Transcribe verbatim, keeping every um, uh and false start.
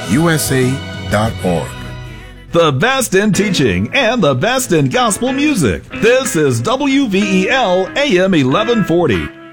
U S A dot org. The best in teaching and the best in gospel music. This is W V E L A M eleven forty.